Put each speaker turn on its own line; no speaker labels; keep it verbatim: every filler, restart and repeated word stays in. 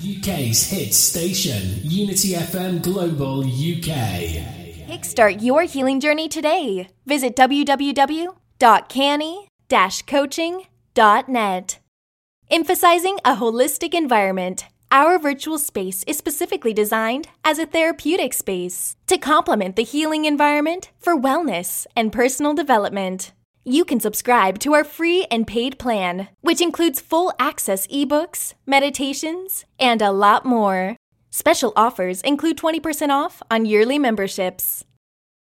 U K's hit station, Unity F M Global U K.
Kickstart your healing journey today. Visit w w w dot canny dash coaching dot net. Emphasizing a holistic environment, our virtual space is specifically designed as a therapeutic space to complement the healing environment for wellness and personal development. You can subscribe to our free and paid plan, which includes full access ebooks, meditations, and a lot more. Special offers include twenty percent off on yearly memberships.